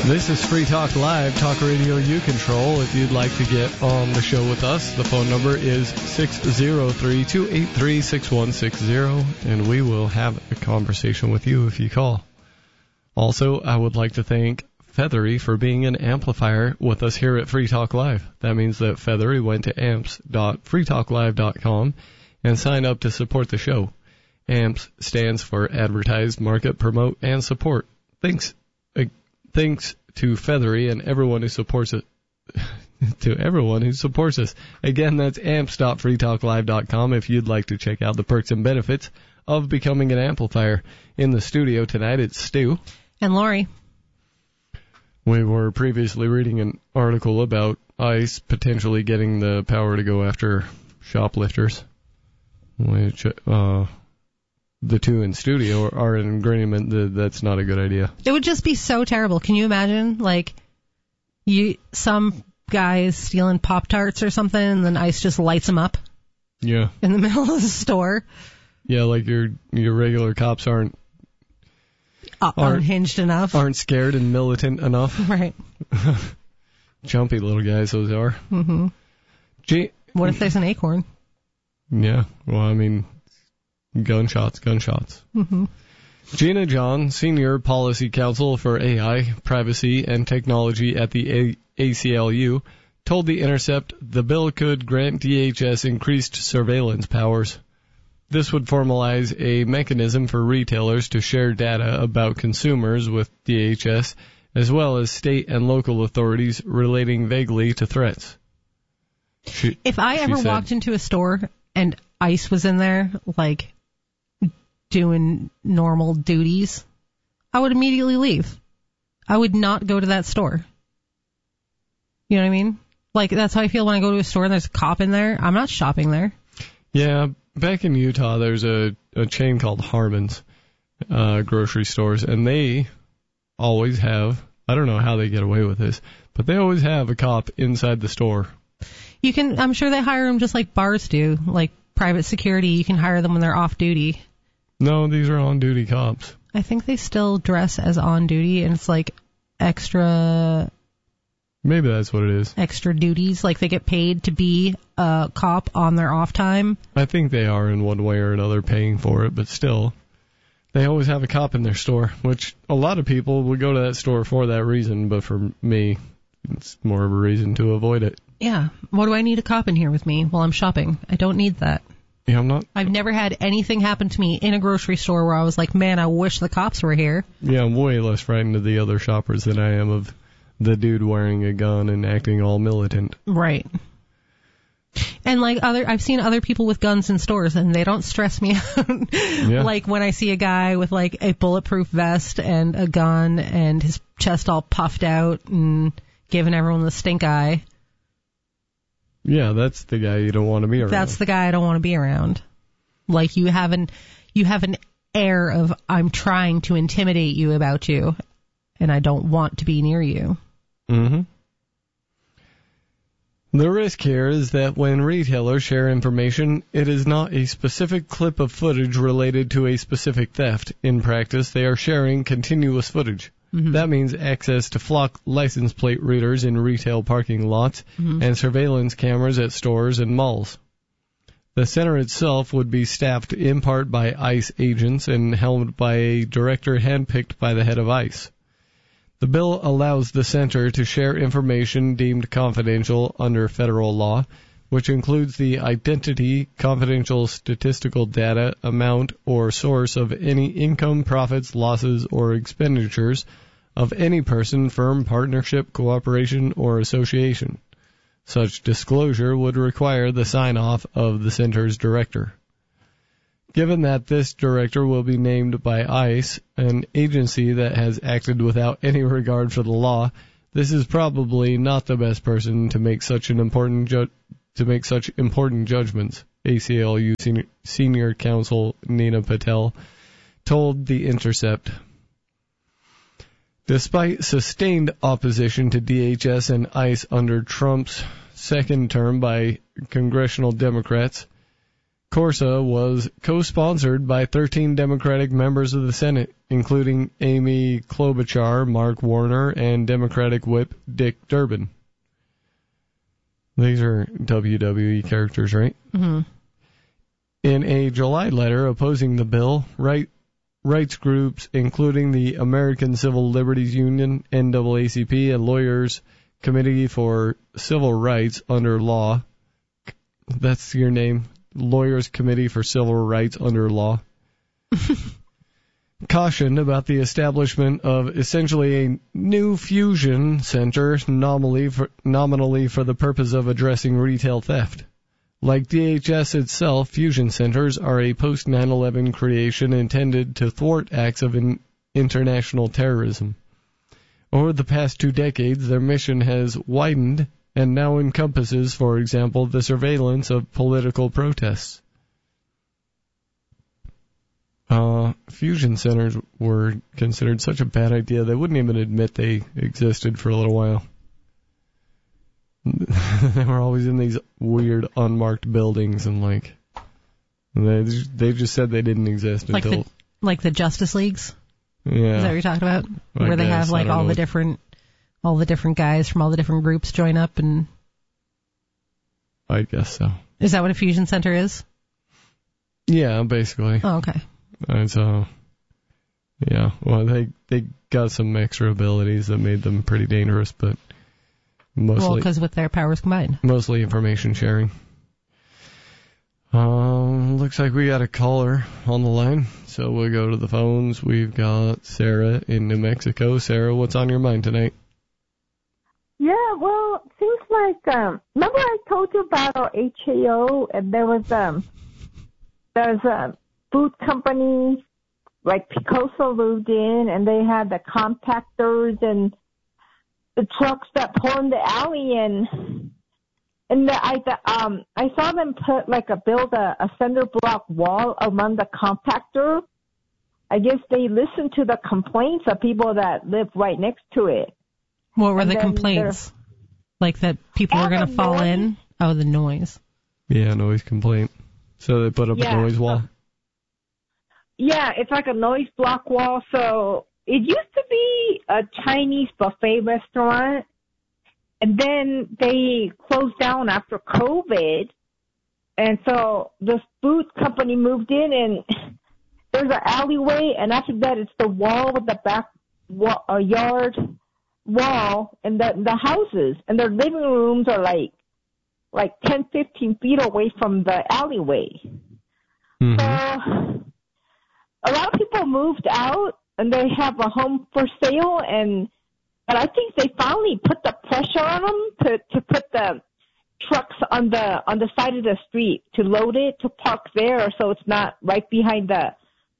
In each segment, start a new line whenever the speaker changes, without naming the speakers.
This is Free Talk Live, talk radio you control. If you'd like to get on the show with us, the phone number is 603-283-6160, and we will have a conversation with you if you call. Also, I would like to thank Feathery for being an amplifier with us here at Free Talk Live. That means that Feathery went to amps.freetalklive.com and signed up to support the show. AMPS stands for Advertise, Market, Promote, and Support. Thanks to Feathery and everyone who supports it. To everyone who supports us. Again, that's amps.freetalklive.com if you'd like to check out the perks and benefits of becoming an amplifier. In the studio tonight, it's Stu.
And Lori.
We were previously reading an article about ICE potentially getting the power to go after shoplifters, which the two in studio are in agreement that that's not a good idea.
It would just be so terrible. Can you imagine, like, some guy is stealing Pop-Tarts or something, and then ICE just lights him up?
Yeah.
In the middle of the store?
Yeah, like your regular cops aren't
unhinged enough.
Aren't scared and militant enough.
Right.
Jumpy little guys, those are.
Mm-hmm. What if there's an acorn?
Yeah, well, I mean, gunshots.
Mm-hmm.
Gina John, Senior Policy Counsel for AI, Privacy, and Technology at the ACLU, told The Intercept the bill could grant DHS increased surveillance powers. This would formalize a mechanism for retailers to share data about consumers with DHS, as well as state and local authorities relating vaguely to threats.
If I ever walked into a store and ICE was in there, like, doing normal duties, I would immediately leave. I would not go to that store. You know what I mean? Like, that's how I feel when I go to a store and there's a cop in there. I'm not shopping there.
Yeah, back in Utah, there's a chain called Harmon's grocery stores, and they always have, I don't know how they get away with this, but they always have a cop inside the store.
I'm sure they hire them just like bars do, like private security. You can hire them when they're off duty.
No, these are on-duty cops.
I think they still dress as on-duty, and it's like extra...
Maybe that's what it is.
Extra duties, like they get paid to be a cop on their off time.
I think they are in one way or another paying for it, but still, they always have a cop in their store, which a lot of people would go to that store for that reason, but for me, it's more of a reason to avoid it.
Yeah. What do I need a cop in here with me while I'm shopping? I don't need that.
Yeah,
I've never had anything happen to me in a grocery store where I was like, man, I wish the cops were here.
Yeah, I'm way less frightened of the other shoppers than I am of the dude wearing a gun and acting all militant.
Right. And like I've seen other people with guns in stores and they don't stress me out. Yeah. Like when I see a guy with like a bulletproof vest and a gun and his chest all puffed out and giving everyone the stink eye.
Yeah, that's the guy you don't want to be around.
That's the guy I don't want to be around. Like you have an air of I'm trying to intimidate you about you, and I don't want to be near you.
Mm-hmm. The risk here is that when retailers share information, it is not a specific clip of footage related to a specific theft. In practice, they are sharing continuous footage. Mm-hmm. That means access to flock license plate readers in retail parking lots and surveillance cameras at stores and malls. The center itself would be staffed in part by ICE agents and helmed by a director handpicked by the head of ICE. The bill allows the center to share information deemed confidential under federal law, which includes the identity, confidential statistical data, amount, or source of any income, profits, losses, or expenditures of any person, firm, partnership, cooperation, or association. Such disclosure would require the sign-off of the center's director. Given that this director will be named by ICE, an agency that has acted without any regard for the law, this is probably not the best person to make such important judgments. ACLU Senior Counsel Nina Patel told The Intercept. Despite sustained opposition to DHS and ICE under Trump's second term by congressional Democrats, Corsa was co-sponsored by 13 Democratic members of the Senate, including Amy Klobuchar, Mark Warner, and Democratic Whip Dick Durbin. These are WWE characters, right?
Mm-hmm.
In a July letter opposing the bill, rights groups, including the American Civil Liberties Union, NAACP, and Lawyers Committee for Civil Rights Under Law, that's your name, Lawyers Committee for Civil Rights Under Law, cautioned about the establishment of essentially a new fusion center nominally for the purpose of addressing retail theft. Like DHS itself, fusion centers are a post-9/11 creation intended to thwart acts of international terrorism. Over the past 2 decades, their mission has widened and now encompasses, for example, the surveillance of political protests. Fusion centers were considered such a bad idea, they wouldn't even admit they existed for a little while. They were always in these weird unmarked buildings, and they just said they didn't exist until
like the Justice Leagues.
Yeah,
is that what you're talking about? Where they have all the different guys from all the different groups join up, and
I guess so.
Is that what a fusion center is?
Yeah, basically.
Oh, okay.
And so, yeah, well, they got some extra abilities that made them pretty dangerous, but mostly
because with their powers combined,
mostly information sharing. Looks like we got a caller on the line, so we'll go to the phones. We've got Sarah in New Mexico. Sarah, what's on your mind tonight?
Yeah, well, seems like remember I told you about our HAO, and there's a food company like Picoso moved in, and they had the compactors and the trucks that pull in the alley, and I saw them build a cinder block wall around the compactor. I guess they listened to the complaints of people that live right next to it.
What were the complaints? Like that people were going to fall in? Oh, the noise.
Yeah, noise complaint. So they put up a noise wall?
Yeah, it's like a noise block wall. So it used to be a Chinese buffet restaurant, and then they closed down after COVID. And so this food company moved in, and there's an alleyway, and after that it's the wall with the back yard wall, and the houses, and their living rooms are like 10, 15 feet away from the alleyway.
Mm-hmm.
So a lot of people moved out, and they have a home for sale, but I think they finally put the pressure on them to put the trucks on the side of the street, to load it, to park there, so it's not right behind the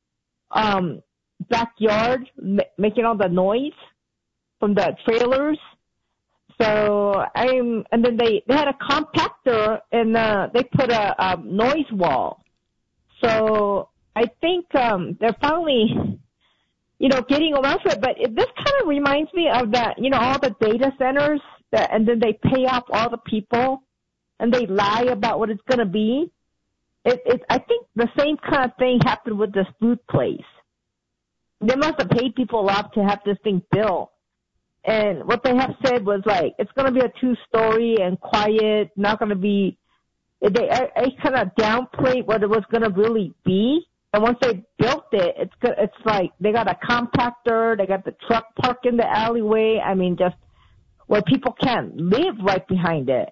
backyard making all the noise from the trailers. So and then they had a compactor, and they put a noise wall. So I think they're finally, getting around to it. But this kind of reminds me of that, all the data centers and then they pay off all the people, and they lie about what it's going to be. I think the same kind of thing happened with this food place. They must have paid people off to have this thing built. And what they have said was it's going to be a 2-story and quiet, not going to be, they kind of downplayed what it was going to really be. And once they built it, it's like they got a compactor, they got the truck parked in the alleyway. I mean, just where people can't live right behind it.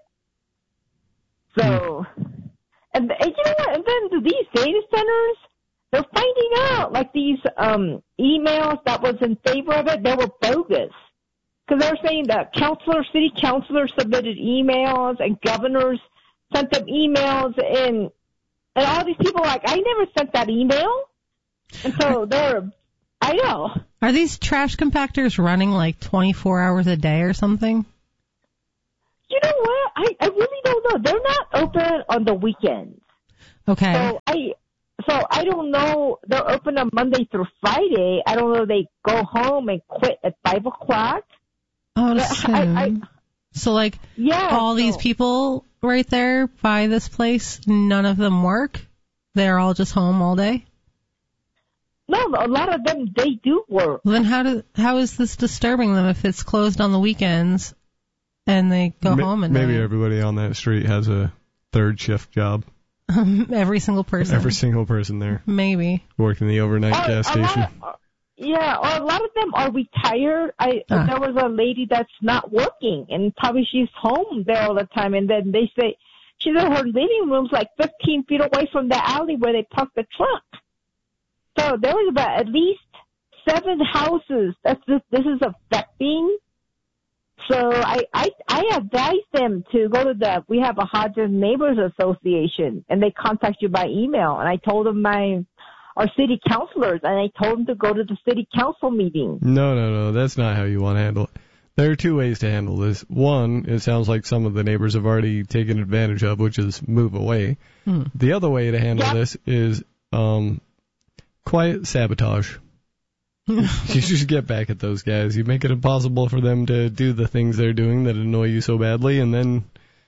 So, and you know what? And then these data centers, they're finding out these emails that was in favor of it, they were bogus. Because they're saying that city councilors submitted emails, and governors sent them emails, and all these people I never sent that email. And so I know.
Are these trash compactors running 24 hours a day or something?
You know what? I really don't know. They're not open on the weekends.
Okay.
So I don't know. They're open on Monday through Friday. I don't know if they go home and quit at 5 o'clock.
Oh, these people right there by this place, none of them work? They're all just home all day?
No, a lot of them, they do work.
Well, then how is this disturbing them if it's closed on the weekends and they go home and
maybe everybody on that street has a third shift job.
Every single person.
Every single person there.
Maybe.
Working the overnight gas station.
A lot of them are retired. There was a lady that's not working, and probably she's home there all the time, and then they say she's in her living room's like 15 feet away from the alley where they park the truck. So there was about at least 7 houses this is affecting. So I advise them to go to we have a Hodges Neighbors Association, and they contact you by email. And I told them our city councilors, and I told them to go to the city council meeting.
No, that's not how you want to handle it. There are 2 ways to handle this. One, it sounds like some of the neighbors have already taken advantage of, which is move away. The other way to handle this is quiet sabotage. You just get back at those guys. You make it impossible for them to do the things they're doing that annoy you so badly, and then,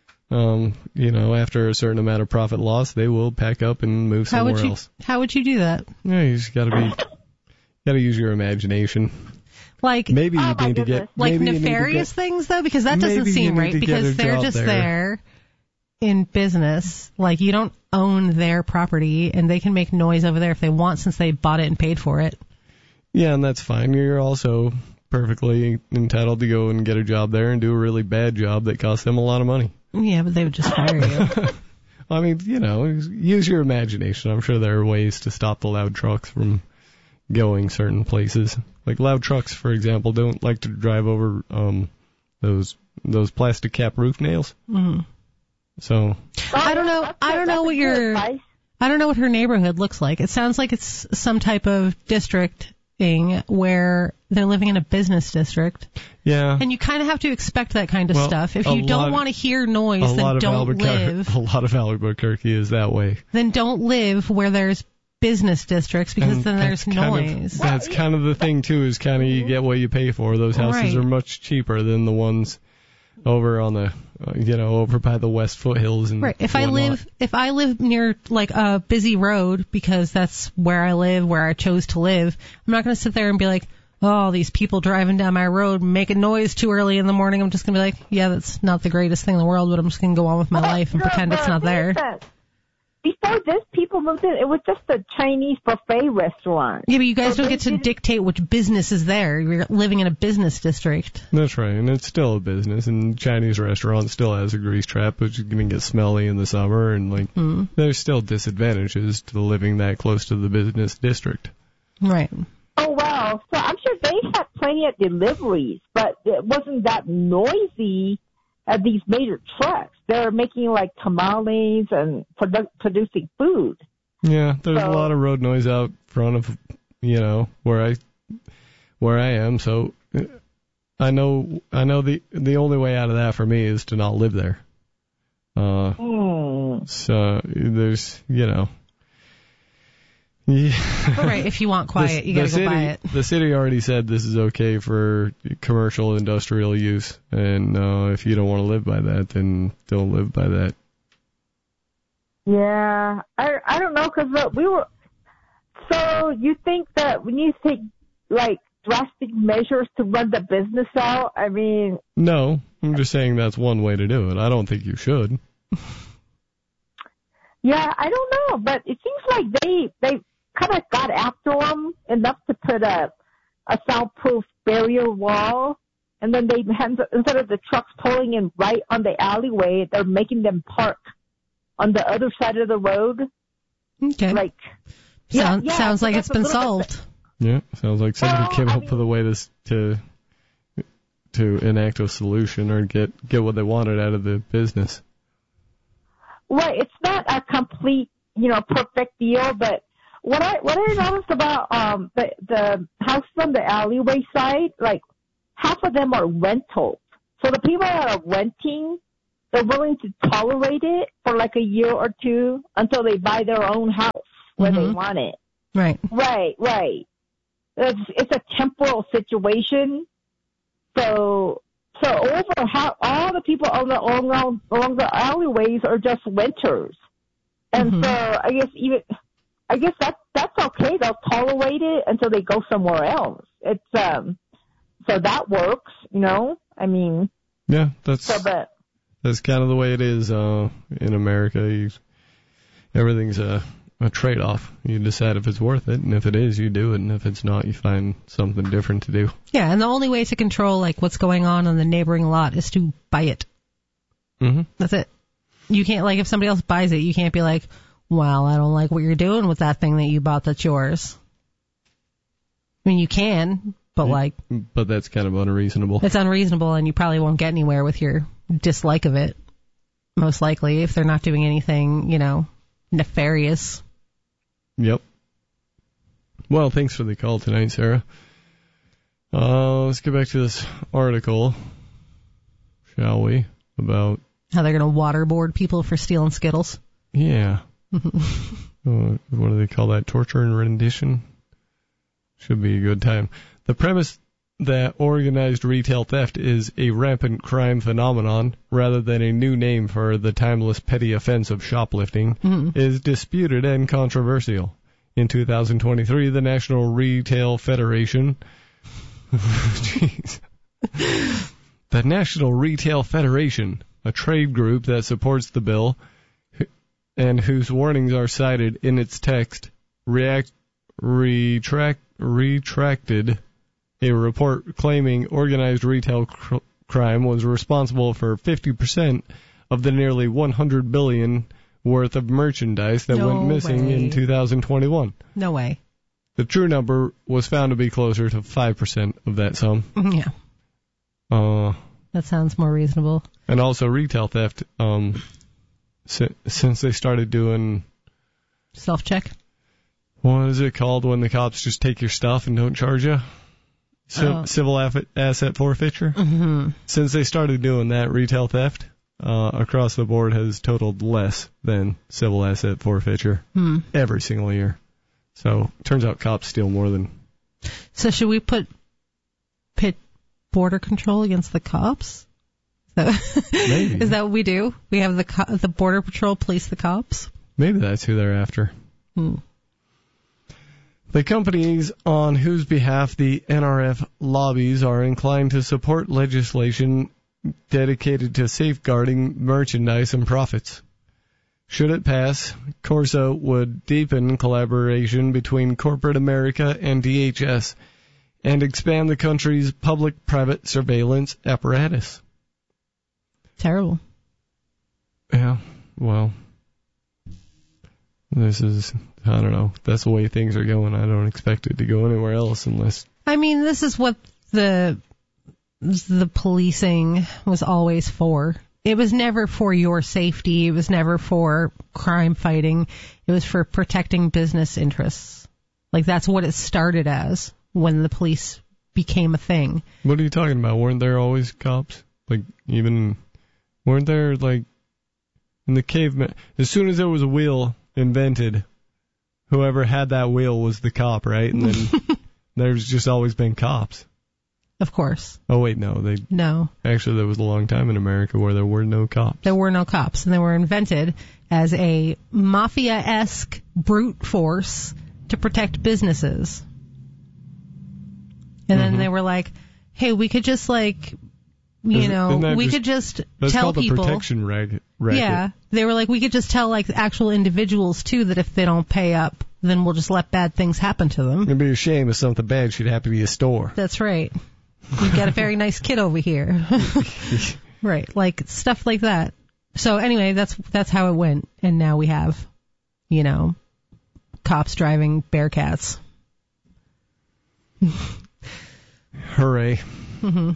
after a certain amount of profit loss, they will pack up and move somewhere else.
How would you do that?
Yeah, you just gotta use your imagination.
Like,
maybe you need to get
nefarious things though, because that doesn't seem right. Because they're just there in business. Like, you don't own their property, and they can make noise over there if they want, since they bought it and paid for it.
Yeah, and that's fine. You're also perfectly entitled to go and get a job there and do a really bad job that costs them a lot of money.
Yeah, but they would just fire you.
I mean, use your imagination. I'm sure there are ways to stop the loud trucks from going certain places. Like, loud trucks, for example, don't like to drive over those plastic cap roof nails.
Mm-hmm.
So
I don't know what her neighborhood looks like. It sounds like it's some type of district where they're living in a business district.
Yeah.
And you kind of have to expect that kind of stuff. If you don't want to hear noise, then don't live.
A lot of Albuquerque is that way.
Then don't live where there's business districts, because then there's noise.
That's kind of the thing, too, is kind of you get what you pay for. Those houses are much cheaper than the ones over on the, over by the West Foothills and
If I live near like a busy road, because that's where I live, where I chose to live, I'm not going to sit there and be like, oh, these people driving down my road making noise too early in the morning. I'm just going to be like, yeah, that's not the greatest thing in the world, but I'm just going to go on with my life and pretend it's not there.
Before this, people moved in. It was just a Chinese buffet restaurant.
Yeah, but you guys don't get to dictate which business is there. You're living in a business district.
That's right, and it's still a business, and Chinese restaurant still has a grease trap, which is going to get smelly in the summer, and there's still disadvantages to living that close to the business district.
Right.
Oh, wow. So I'm sure they had plenty of deliveries, but it wasn't that noisy at these major trucks. They're making like tamales and producing food.
Yeah, there's a lot of road noise out front of, where I am. So I know the only way out of that for me is to not live there. So there's, Yeah.
All right, if you want quiet, you gotta go buy it.
The city already said this is okay for commercial industrial use, and if you don't want to live by that, then don't live by that.
Yeah, I don't know, because we were. So you think that we need to take like drastic measures to run the business out? I mean.
No, I'm just saying that's one way to do it. I don't think you should.
Yeah, I don't know, but it seems like they kind of got after them enough to put a soundproof barrier wall, and then instead of the trucks pulling in right on the alleyway, they're making them park on the other side of the road.
Okay.
Like,
sounds like it's been solved.
Yeah, sounds like somebody came up with a way to enact a solution or get what they wanted out of the business.
Right, it's not a complete, perfect deal, but what I noticed about the houses on the alleyway side, like half of them are rentals. So the people that are renting, they're willing to tolerate it for like a year or two until they buy their own house where they want it.
Right.
Right. It's a temporal situation. So all the people along the alleyways are just renters. And so I guess that's okay. They'll tolerate it until they go somewhere else. It's so that works, I mean.
Yeah, that's kind of the way it is in America. Everything's a trade-off. You decide if it's worth it, and if it is, you do it, and if it's not, you find something different to do.
Yeah, and the only way to control what's going on the neighboring lot is to buy it.
Mm-hmm.
That's it. You can't, if somebody else buys it, you can't be like, well, I don't like what you're doing with that thing that you bought that's yours. I mean, you can, but
But that's kind of unreasonable.
It's unreasonable, and you probably won't get anywhere with your dislike of it, most likely, if they're not doing anything, nefarious.
Yep. Well, thanks for the call tonight, Sarah. Let's get back to this article, shall we, about
how they're going to waterboard people for stealing Skittles.
Yeah. What do they call that? Torture and rendition? Should be a good time. The premise that organized retail theft is a rampant crime phenomenon rather than a new name for the timeless petty offense of shoplifting is disputed and controversial. In 2023, the National Retail Federation the National Retail Federation, a trade group that supports the bill and whose warnings are cited in its text, retracted a report claiming organized retail crime was responsible for 50% of the nearly $100 billion worth of merchandise that went missing in 2021.
No way.
The true number was found to be closer to 5% of that sum.
Yeah. That sounds more reasonable.
And also retail theft, since they started doing
self-check.
What is it called when the cops just take your stuff and don't charge you? Civil asset forfeiture.
Mm-hmm.
Since they started doing that, retail theft across the board has totaled less than civil asset forfeiture every single year. So turns out cops steal more than.
So should we pit border control against the cops?
Maybe.
Is that what we do? We have the border patrol police the cops?
Maybe that's who they're after. The companies on whose behalf the NRF lobbies are inclined to support legislation dedicated to safeguarding merchandise and profits. Should it pass, Corsa would deepen collaboration between corporate America and DHS and expand the country's public-private surveillance apparatus.
Terrible.
Yeah, well, this is, I don't know, that's the way things are going. I don't expect it to go anywhere else unless...
I mean, this is what the policing was always for. It was never for your safety. It was never for crime fighting. It was for protecting business interests. That's what it started as when the police became a thing.
What are you talking about? Weren't there always cops? Weren't there, in the caveman... As soon as there was a wheel invented, whoever had that wheel was the cop, right? And then there's just always been cops.
Of course.
Oh, wait, no.
No.
Actually, there was a long time in America where there were no cops.
There were no cops, and they were invented as a mafia-esque brute force to protect businesses. And then they were like, hey, we could just, we could just tell people. That's called
the protection racket.
Yeah. They were like, we could just tell, actual individuals, too, that if they don't pay up, then we'll just let bad things happen to them.
It'd be a shame if something bad should have to be a store.
That's right. You've got a very nice kid over here. Right. Stuff like that. So anyway, that's how it went. And now we have, cops driving Bearcats.
Hooray.
Mm-hmm.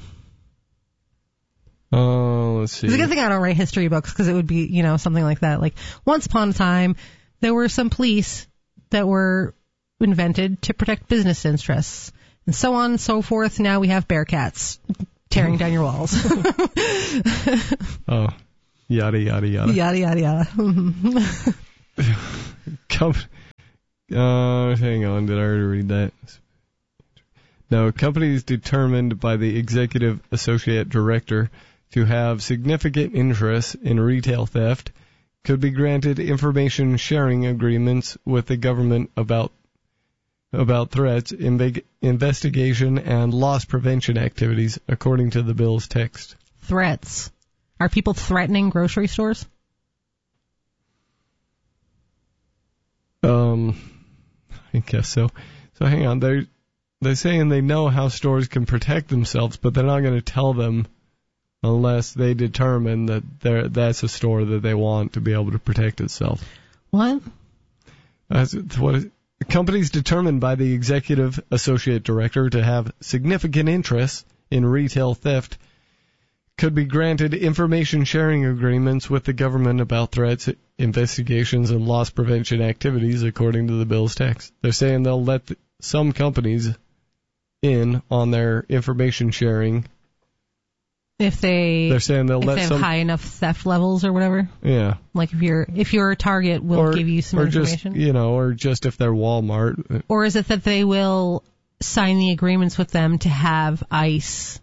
Let's see.
It's a good thing I don't write history books because it would be, something like that. Once upon a time, there were some police that were invented to protect business interests. And so on and so forth. Now we have Bearcats tearing down your walls.
Oh, yada, yada, yada.
Yada, yada, yada.
Hang on, did I already read that? No, companies determined by the executive associate director to have significant interest in retail theft could be granted information sharing agreements with the government about threats, investigation, and loss prevention activities, according to the bill's text.
Threats. Are people threatening grocery stores?
I guess so. So hang on, they're saying they know how stores can protect themselves, but they're not going to tell them unless they determine that that's a store that they want to be able to protect itself.
What?
Companies determined by the executive associate director to have significant interests in retail theft could be granted information sharing agreements with the government about threats, investigations, and loss prevention activities, according to the bill's text. They're saying they'll let some companies in on their information sharing
if they have high enough theft levels or whatever.
Yeah.
Like if you're a Target, we'll give you some information.
Or just if they're Walmart.
Or is it that they will sign the agreements with them to have ICE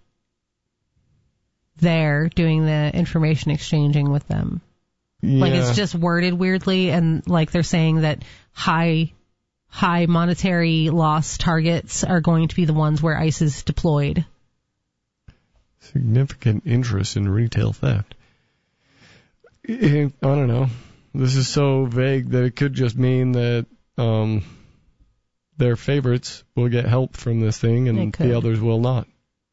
there doing the information exchanging with them? Yeah. Like it's just worded weirdly, and like they're saying that high monetary loss targets are going to be the ones where ICE is deployed.
Significant interest in retail theft. I don't know. This is so vague that it could just mean that their favorites will get help from this thing and the others will not.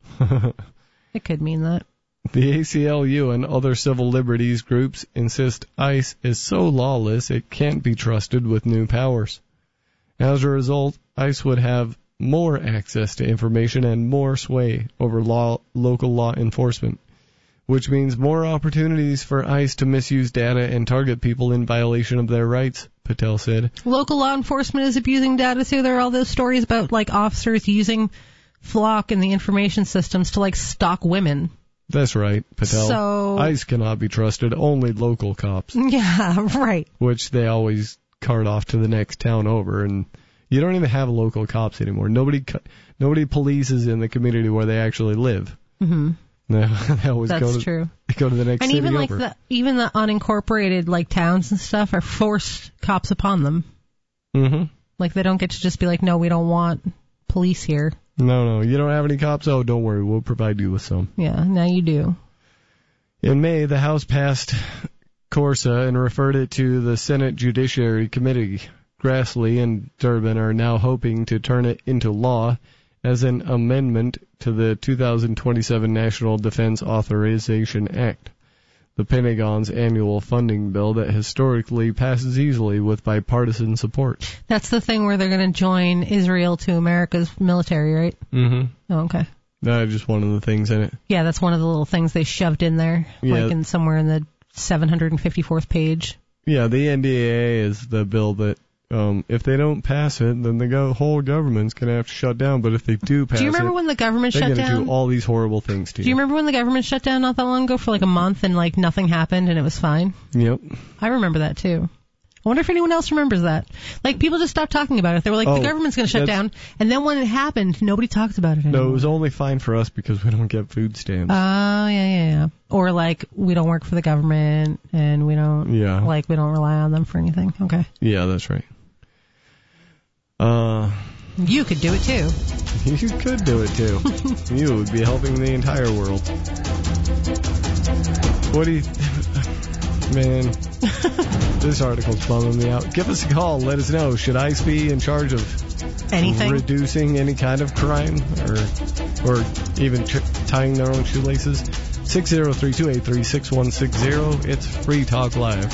It could mean that.
The ACLU and other civil liberties groups insist ICE is so lawless it can't be trusted with new powers. As a result, ICE would have more access to information and more sway over local law enforcement, which means more opportunities for ICE to misuse data and target people in violation of their rights, Patel said.
Local law enforcement is abusing data too. There are all those stories about like officers using Flock and the information systems to like stalk women.
That's right, Patel.
So,
ICE cannot be trusted, only local cops.
Yeah, right.
Which they always cart off to the next town over, and you don't even have local cops anymore. Nobody polices in the community where they actually live.
Mm-hmm.
No, they always
That's
go to
true.
They go to the next
and
city
even
over.
like even the unincorporated like towns and stuff are forced cops upon them.
Mm-hmm.
Like they don't get to just be like, no, we don't want police here.
No, you don't have any cops? Oh, don't worry, we'll provide you with some.
Yeah, now you do.
In May, the House passed CORSA and referred it to the Senate Judiciary Committee. Grassley and Durbin are now hoping to turn it into law as an amendment to the 2027 National Defense Authorization Act, the Pentagon's annual funding bill that historically passes easily with bipartisan support.
That's the thing where they're going to join Israel to America's military, right?
Mm-hmm.
Oh, okay.
That's just one of the things in it.
Yeah, that's one of the little things they shoved in there, like in somewhere in the 754th page.
Yeah, the NDAA is the bill that if they don't pass it, then the whole government's going to have to shut down. But if they do pass it,
do you remember when the government shut down?
They're going to do all these horrible things to you.
Do you remember when the government shut down not that long ago for like a month and like nothing happened and it was fine?
Yep.
I remember that too. I wonder if anyone else remembers that. Like people just stopped talking about it. They were like, the government's going to shut down. And then when it happened, nobody talked about it anymore.
No, it was only fine for us because we don't get food stamps.
Oh, yeah. Or like we don't work for the government and we don't we don't rely on them for anything. Okay.
Yeah, that's right.
You could do it too.
You could do it too. You would be helping the entire world. What do you... Man, this article's bumming me out. Give us a call. Let us know. Should ICE be in charge of
anything?
Reducing any kind of crime or even tying their own shoelaces? 603-283-6160. It's Free Talk Live.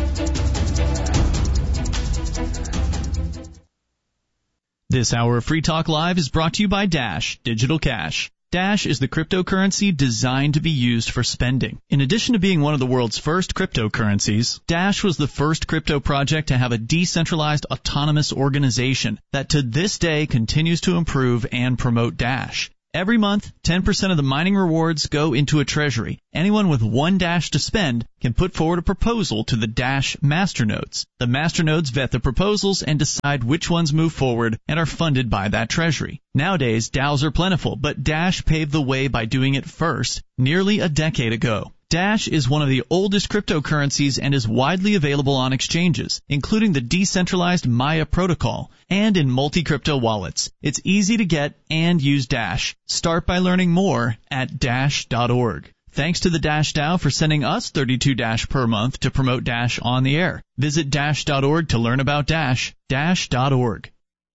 This hour of Free Talk Live is brought to you by Dash Digital Cash. Dash is the cryptocurrency designed to be used for spending. In addition to being one of the world's first cryptocurrencies, Dash was the first crypto project to have a decentralized autonomous organization that to this day continues to improve and promote Dash. Every month, 10% of the mining rewards go into a treasury. Anyone with one Dash to spend can put forward a proposal to the Dash masternodes. The masternodes vet the proposals and decide which ones move forward and are funded by that treasury. Nowadays, DAOs are plentiful, but Dash paved the way by doing it first nearly a decade ago. Dash is one of the oldest cryptocurrencies and is widely available on exchanges, including the decentralized Maya protocol and in multi-crypto wallets. It's easy to get and use Dash. Start by learning more at Dash.org. Thanks to the Dash DAO for sending us 32 Dash per month to promote Dash on the air. Visit Dash.org to learn about Dash. Dash.org.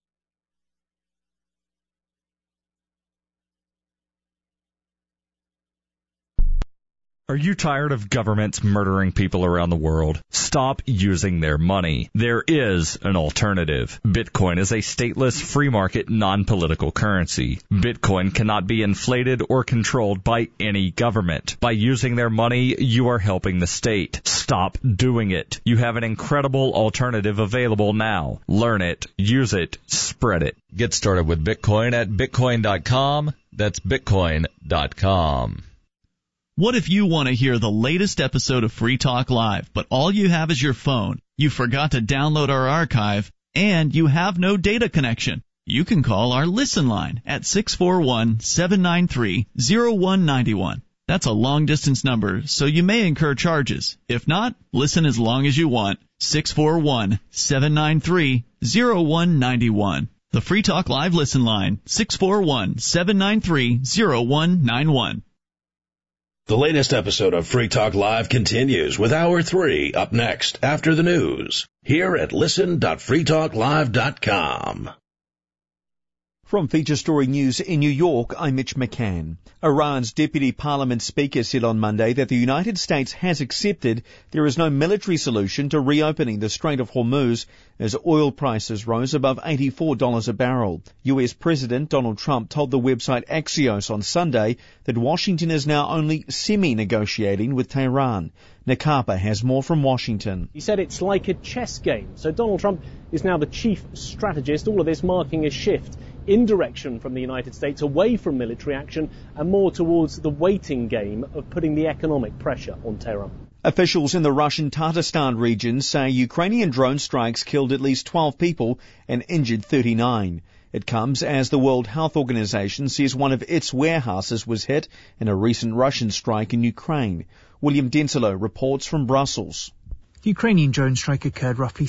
Are you tired of governments murdering people around the world? Stop using their money. There is an alternative. Bitcoin is a stateless, free market, non-political currency. Bitcoin cannot be inflated or controlled by any government. By using their money, you are helping the state. Stop doing it. You have an incredible alternative available now. Learn it, use it, spread it.
Get started with Bitcoin at Bitcoin.com. That's Bitcoin.com.
What if you want to hear the latest episode of Free Talk Live, but all you have is your phone, you forgot to download our archive, and you have no data connection? You can call our Listen line at 641-793-0191. That's a long-distance number, so you may incur charges. If not, listen as long as you want. 641-793-0191. The Free Talk Live Listen line, 641-793-0191.
The latest episode of Free Talk Live continues with Hour 3 up next after the news here at listen.freetalklive.com.
From Feature Story News in New York, I'm Mitch McCann. Iran's Deputy Parliament Speaker said on Monday that the United States has accepted there is no military solution to reopening the Strait of Hormuz as oil prices rose above $84 a barrel. US President Donald Trump told the website Axios on Sunday that Washington is now only semi-negotiating with Tehran. Nick Harper has more from Washington.
He said it's like a chess game. So Donald Trump is now the chief strategist, all of this marking a shift in direction from the United States, away from military action and more towards the waiting game of putting the economic pressure on Tehran.
Officials in the Russian Tatarstan region say Ukrainian drone strikes killed at least 12 people and injured 39. It comes as the World Health Organization says one of its warehouses was hit in a recent Russian strike in Ukraine. William Denslow reports from Brussels.
The Ukrainian drone strike occurred roughly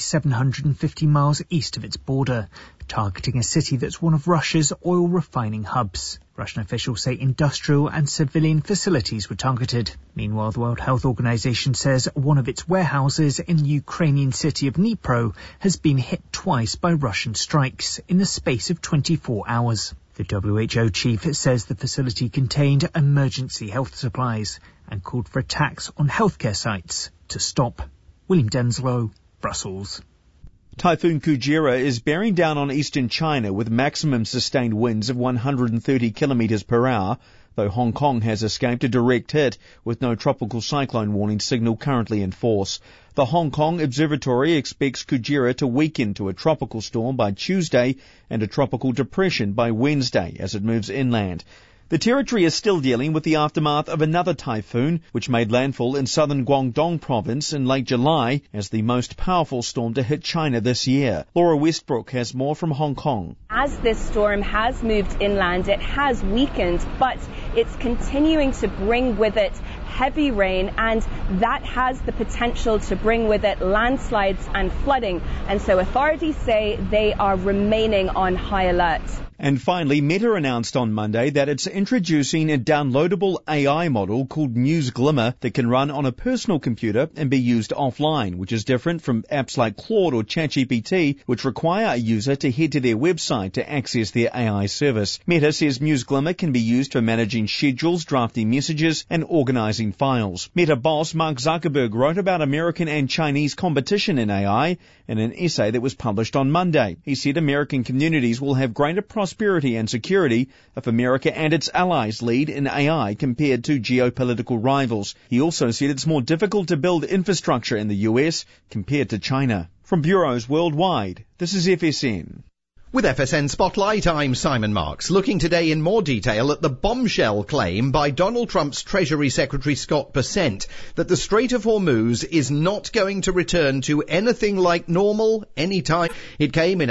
750 miles east of its border, targeting a city that's one of Russia's oil refining hubs. Russian officials say industrial and civilian facilities were targeted. Meanwhile, the World Health Organization says one of its warehouses in the Ukrainian city of Dnipro has been hit twice by Russian strikes in the space of 24 hours. The WHO chief says the facility contained emergency health supplies and called for attacks on healthcare sites to stop. William Denslow, Brussels.
Typhoon Kujira is bearing down on eastern China with maximum sustained winds of 130 kilometers per hour, though Hong Kong has escaped a direct hit with no tropical cyclone warning signal currently in force. The Hong Kong Observatory expects Kujira to weaken to a tropical storm by Tuesday and a tropical depression by Wednesday as it moves inland. The territory is still dealing with the aftermath of another typhoon, which made landfall in southern Guangdong province in late July as the most powerful storm to hit China this year. Laura Westbrook has more from Hong Kong.
As this storm has moved inland, it has weakened, but it's continuing to bring with it heavy rain, and that has the potential to bring with it landslides and flooding. And so authorities say they are remaining on high alert.
And finally, Meta announced on Monday that it's introducing a downloadable AI model called News Glimmer that can run on a personal computer and be used offline, which is different from apps like Claude or ChatGPT, which require a user to head to their website to access their AI service. Meta says News Glimmer can be used for managing schedules, drafting messages, and organizing files. Meta boss Mark Zuckerberg wrote about American and Chinese competition in AI in an essay that was published on Monday. He said American communities will have greater prosperity and security if America and its allies lead in AI compared to geopolitical rivals. He also said it's more difficult to build infrastructure in the US compared to China. From bureaus worldwide, this is FSN.
With FSN Spotlight, I'm Simon Marks, looking today in more detail at the bombshell claim by Donald Trump's Treasury Secretary Scott Bessent that the Strait of Hormuz is not going to return to anything like normal anytime. It came in